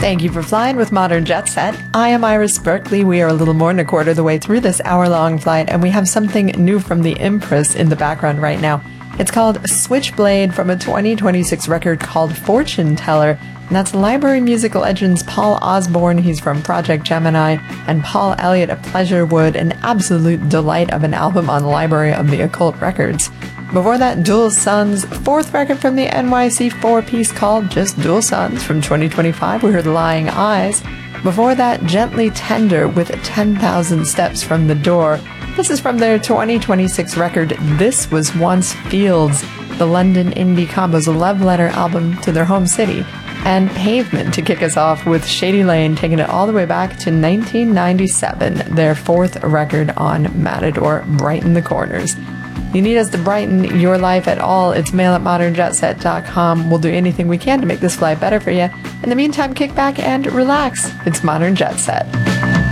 Thank you for flying with Modern Jet Set. I am Iris Berkeley. We are a little more than a quarter of the way through this hour-long flight, and we have something new from the Empress in the background right now. It's called Switchblade from a 2026 record called Fortune Teller, and that's Library Musical Legends Paul Osborne, he's from Project Gemini, and Paul Elliott of Pleasurewood, an absolute delight of an album on Library of the Occult Records. Before that, Dual Suns, fourth record from the NYC four-piece called just Dual Suns from 2025. We heard Lying Eyes. Before that, Gently Tender with 10,000 Steps from the Door. This is from their 2026 record, This Was Once Fields, the London indie combo's love letter album to their home city. And Pavement to kick us off with Shady Lane, taking it all the way back to 1997, their fourth record on Matador, Brighten the Corners. You need us to brighten your life at all, it's mail@modernjetset.com. We'll do anything we can to make this flight better for you. In the meantime, kick back and relax. It's Modern Jet Set.